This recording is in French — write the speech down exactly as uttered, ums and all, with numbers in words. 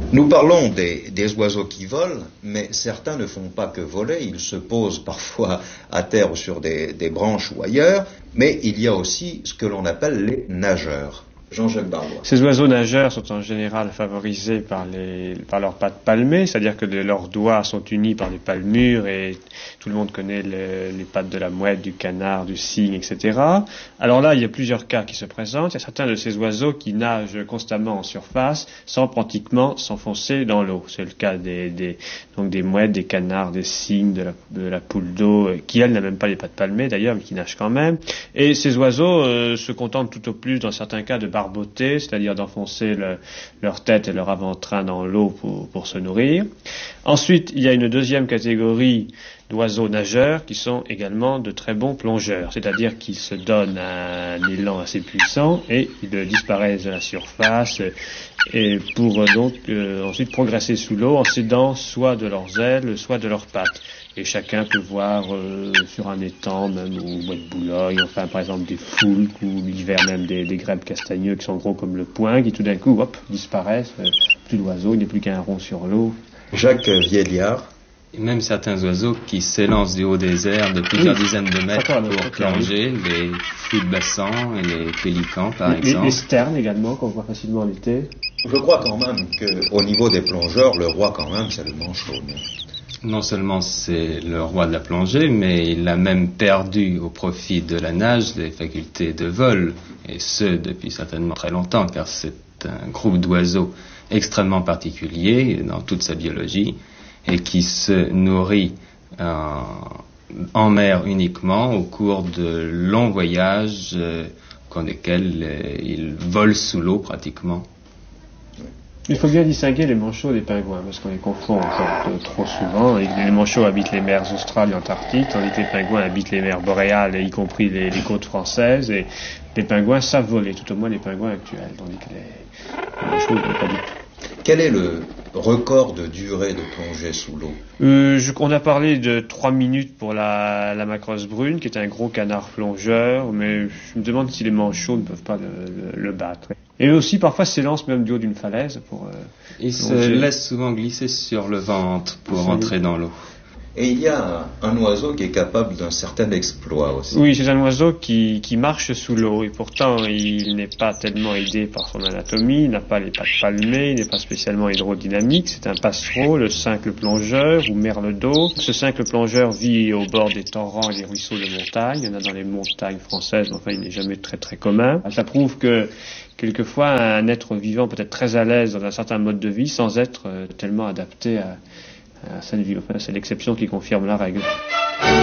Nous parlons des, des oiseaux qui volent, mais certains ne font pas que voler, ils se posent parfois à terre ou sur des, des branches ou ailleurs, mais il y a aussi ce que l'on appelle les nageurs. Jean-Jacques Barbois. Ces oiseaux nageurs sont en général favorisés par, les, par leurs pattes palmées, c'est-à-dire que les, leurs doigts sont unis par des palmures et tout le monde connaît le, les pattes de la mouette, du canard, du cygne, et cetera. Alors là, il y a plusieurs cas qui se présentent. Il y a certains de ces oiseaux qui nagent constamment en surface sans pratiquement s'enfoncer dans l'eau. C'est le cas des, des, donc des mouettes, des canards, des cygnes, de la, de la poule d'eau, qui elle n'a même pas les pattes palmées d'ailleurs, mais qui nagent quand même. Et ces oiseaux euh, se contentent tout au plus, dans certains cas, de barboter, c'est-à-dire d'enfoncer le, leur tête et leur avant-train dans l'eau pour, pour se nourrir. Ensuite, il y a une deuxième catégorie d'oiseaux nageurs qui sont également de très bons plongeurs, c'est-à-dire qu'ils se donnent un élan assez puissant et ils disparaissent de la surface et pour donc euh, ensuite progresser sous l'eau en s'aidant soit de leurs ailes, soit de leurs pattes. Et chacun peut voir euh, sur un étang, même au bois de Boulogne, enfin par exemple des foulques ou l'hiver même des, des grèbes castagneux qui sont gros comme le poing, qui tout d'un coup, hop, disparaissent, euh, plus d'oiseaux, il n'est plus qu'un rond sur l'eau. Jacques Vieillard. Et même certains oiseaux qui s'élancent du haut des airs de plusieurs oui. dizaines de mètres Attends, pour plonger, oui. Les foules-bassans et les pélicans par les, exemple. Les sternes également, qu'on voit facilement l'été. Je crois quand même qu'au niveau des plongeurs, le roi quand même, c'est le manchot. Non seulement c'est le roi de la plongée, mais il a même perdu au profit de la nage les facultés de vol, et ce depuis certainement très longtemps, car c'est un groupe d'oiseaux extrêmement particulier dans toute sa biologie, et qui se nourrit en, en mer uniquement au cours de longs voyages, euh, au cours desquels euh, il vole sous l'eau pratiquement. Il faut bien distinguer les manchots des pingouins, parce qu'on les confond en fait trop souvent. Et les manchots habitent les mers australes et antarctiques, tandis que les pingouins habitent les mers boréales, y compris les, les côtes françaises. Et les pingouins savent voler, tout au moins les pingouins actuels, tandis que les, les manchots ne peuvent pas du tout. Quel est le record de durée de plongée sous l'eau? euh, je, On a parlé de trois minutes pour la, la macrosse brune, qui est un gros canard plongeur, mais je me demande si les manchots ne peuvent pas le, le, le battre. Et aussi, parfois, s'élancent même du haut d'une falaise pour... Euh, Ils se laissent souvent glisser sur le ventre pour oui. entrer dans l'eau. Et il y a un oiseau qui est capable d'un certain exploit aussi. Oui, c'est un oiseau qui, qui marche sous l'eau, et pourtant il n'est pas tellement aidé par son anatomie, il n'a pas les pattes palmées, il n'est pas spécialement hydrodynamique, c'est un passereau, le cincle plongeur ou merle d'eau. Ce cincle plongeur vit au bord des torrents et des ruisseaux de montagne, il y en a dans les montagnes françaises, mais enfin il n'est jamais très très commun. Ça prouve que quelquefois un être vivant peut être très à l'aise dans un certain mode de vie sans être tellement adapté à à cette vie. Enfin, c'est l'exception qui confirme la règle.